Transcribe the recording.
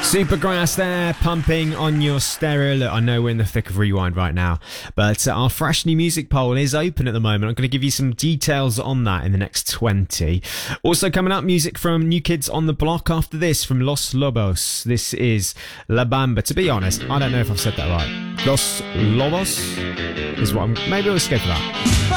Supergrass there, pumping on your stereo. Look, I know we're in the thick of Rewind right now, but our fresh new music poll is open at the moment. I'm going to give you some details on that in the next 20. Also coming up, music from New Kids on the Block after this from Los Lobos. This is La Bamba. To be honest, I don't know if I've said that right. Los Lobos is what maybe let's go for that.